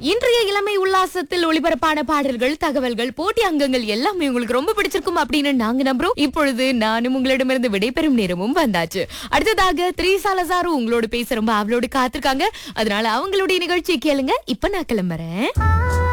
இன்றைய இளமை உல்லாசத்தில் ஒளிபரப்பான பாடல்கள், தகவல்கள், போட்டி அங்கங்கள் எல்லாமே உங்களுக்கு ரொம்ப பிடிச்சிருக்கும் அப்படின்னு நாங்க நம்புறோம். இப்பொழுது நானும் உங்களிடமிருந்து விடைபெறும் நேரமும் வந்தாச்சு. அடுத்ததாக த்ரீசா லசாரு உங்களோட பேச ரொம்ப அவளோடு காத்திருக்காங்க. அதனால அவங்களுடைய நிகழ்ச்சியை கேளுங்க. இப்ப நான் கிளம்புறேன்.